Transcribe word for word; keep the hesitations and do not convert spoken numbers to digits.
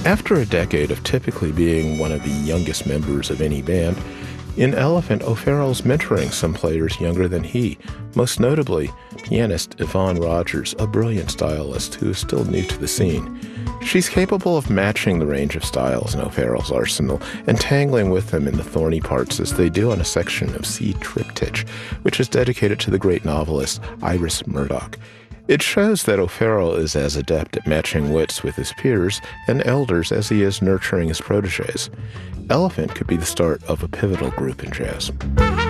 After a decade of typically being one of the youngest members of any band, in Elephant, O'Farrell's mentoring some players younger than he, most notably pianist Yvonne Rogers, a brilliant stylist who is still new to the scene. She's capable of matching the range of styles in O'Farrell's arsenal and tangling with them in the thorny parts as they do on a section of C Triptych, which is dedicated to the great novelist Iris Murdoch. It shows that O'Farrell is as adept at matching wits with his peers and elders as he is nurturing his protégés. Elephant could be the start of a pivotal group in jazz.